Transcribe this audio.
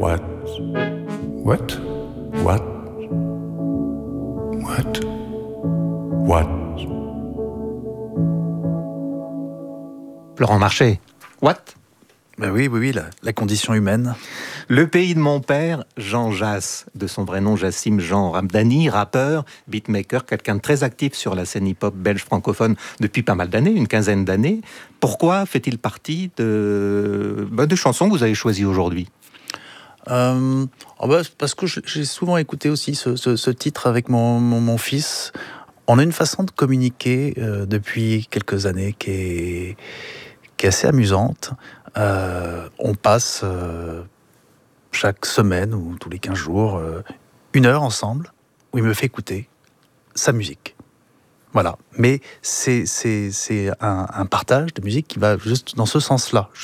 What? What? What? What? What? Laurent Marché, what? Ben oui, la condition humaine. Le pays de mon père, Jean Jass, de son vrai nom Jassim Jean Ramdani, rappeur, beatmaker, quelqu'un de très actif sur la scène hip-hop belge francophone depuis pas mal d'années, une quinzaine d'années. Pourquoi fait-il partie de chansons que vous avez choisies aujourd'hui ? Parce que j'ai souvent écouté aussi ce titre avec mon fils. On a une façon de communiquer depuis quelques années qui est assez amusante. On passe chaque semaine ou tous les 15 jours 1 heure ensemble où il me fait écouter sa musique. Voilà. Mais c'est un partage de musique qui va juste dans ce sens-là.